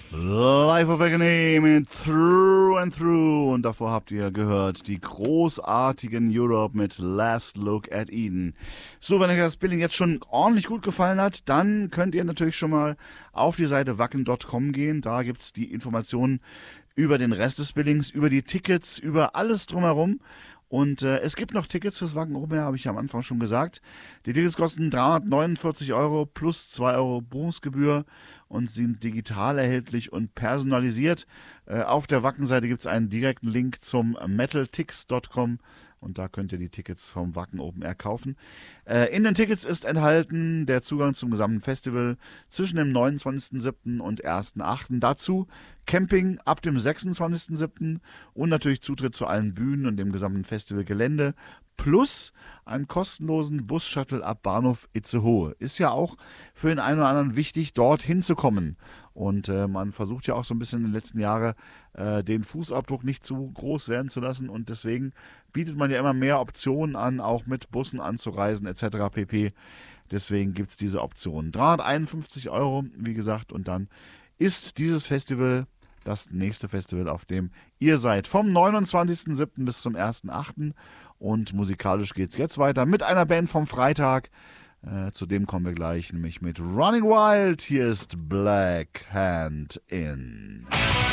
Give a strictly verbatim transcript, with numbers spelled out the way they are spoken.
Life of Agony mit Through and Through. Und davor habt ihr gehört die großartigen Europe mit Last Look at Eden. So, wenn euch das Billing jetzt schon ordentlich gut gefallen hat, dann könnt ihr natürlich schon mal auf die Seite wacken punkt com gehen. Da gibt es die Informationen über den Rest des Billings, über die Tickets, über alles drumherum. Und äh, es gibt noch Tickets fürs Wacken Open Air, habe ich ja am Anfang schon gesagt. Die Tickets kosten dreihundertneunundvierzig Euro plus zwei Euro Buchungsgebühr und sind digital erhältlich und personalisiert. Äh, auf der Wacken-Seite gibt es einen direkten Link zum metal tix punkt com und da könnt ihr die Tickets vom Wacken Open Air kaufen. Äh, in den Tickets ist enthalten der Zugang zum gesamten Festival zwischen dem neunundzwanzigsten siebten und ersten achten Dazu Camping ab dem sechsundzwanzigsten siebten und natürlich Zutritt zu allen Bühnen und dem gesamten Festivalgelände plus einen kostenlosen Bus-Shuttle ab Bahnhof Itzehoe. Ist ja auch für den einen oder anderen wichtig, dort hinzukommen. Und äh, man versucht ja auch so ein bisschen in den letzten Jahren äh, den Fußabdruck nicht zu groß werden zu lassen. Und deswegen bietet man ja immer mehr Optionen an, auch mit Bussen anzureisen et cetera pp. Deswegen gibt es diese Option. dreihunderteinundfünfzig Euro, wie gesagt. Und dann ist dieses Festival das nächste Festival, auf dem ihr seid. Vom neunundzwanzigsten siebten bis zum ersten achten Und musikalisch geht es jetzt weiter mit einer Band vom Freitag. Äh, zu dem kommen wir gleich, nämlich mit Running Wild. Hier ist Black Hand In.